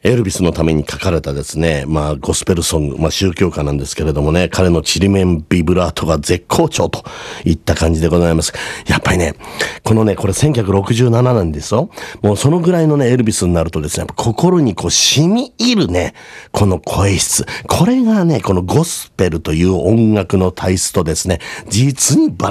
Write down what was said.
エルビスのために書かれたですね、ゴスペルソング、宗教歌なんですけれどもね、彼のちりめんビブラートが絶好調といった感じでございます。やっぱりね、これ1967なんですよ。もうそのぐらいのね、エルビスになるとですね、心に染み入るね、この声質。これがね、このゴスペルという音楽の体質とですね、実にバ